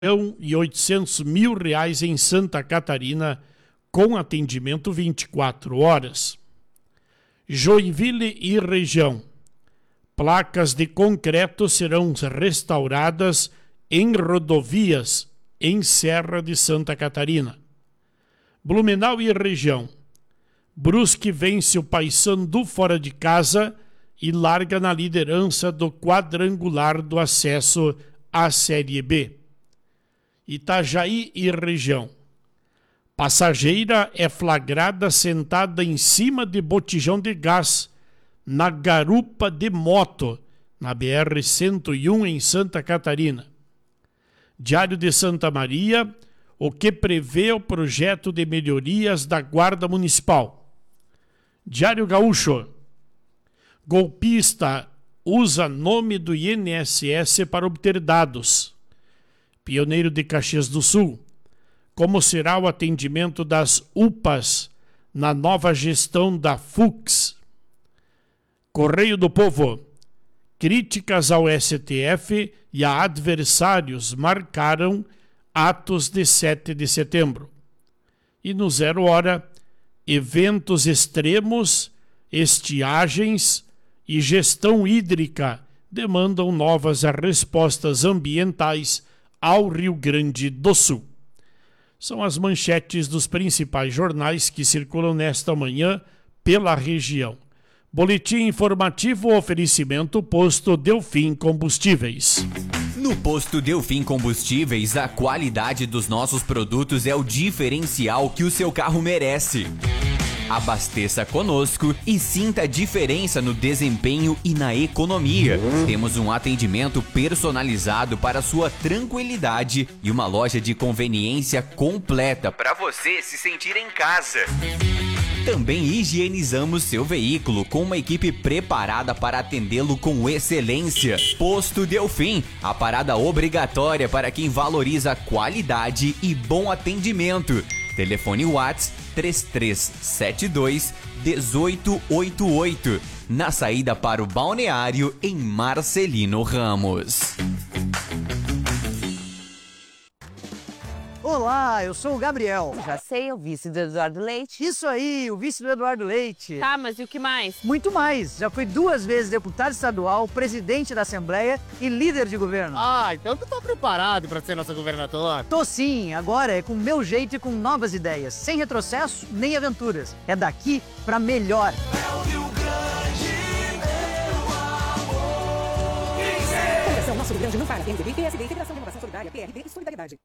R$ 1.800.000 em Santa Catarina, com atendimento 24 horas. Joinville e região. Placas de concreto serão restauradas em rodovias em Serra de Santa Catarina. Blumenau e região. Brusque vence o Paysandu fora de casa e larga na liderança do quadrangular do acesso à Série B. Itajaí e região. Passageira é flagrada sentada em cima de botijão de gás na garupa de moto, na BR-101 em Santa Catarina. Diário de Santa Maria, o que prevê o projeto de melhorias da Guarda Municipal. Diário Gaúcho. Golpista usa nome do INSS para obter dados. Pioneiro de Caxias do Sul. Como será o atendimento das UPAs na nova gestão da FUX? Correio do Povo. Críticas ao STF e a adversários marcaram atos de 7 de setembro. E no 0 Hora, eventos extremos, estiagens e gestão hídrica demandam novas respostas ambientais ao Rio Grande do Sul. São as manchetes dos principais jornais que circulam nesta manhã pela região. Boletim informativo, oferecimento Posto Delfim Combustíveis. No Posto Delfim Combustíveis, a qualidade dos nossos produtos é o diferencial que o seu carro merece. Abasteça conosco e sinta a diferença no desempenho e na economia. Temos um atendimento personalizado para sua tranquilidade e uma loja de conveniência completa para você se sentir em casa. Também higienizamos seu veículo com uma equipe preparada para atendê-lo com excelência. Posto Delfim, a parada obrigatória para quem valoriza qualidade e bom atendimento. Telefone WhatsApp 3372-1888, na saída para o balneário em Marcelino Ramos. Olá, eu sou o Gabriel. Já sei, o vice do Eduardo Leite. Isso aí, o vice do Eduardo Leite. Tá, mas e o que mais? Muito mais. Já fui 2 vezes deputado estadual, presidente da Assembleia e líder de governo. Ah, então tu tá preparado pra ser nosso governador? Tô sim, agora é com o meu jeito e com novas ideias. Sem retrocesso nem aventuras. É daqui pra melhor. É o Rio Grande, meu amor. Nosso Rio Grande não para. PMDB, PSD, Federação de Inovação Solidária, PRD e Solidariedade.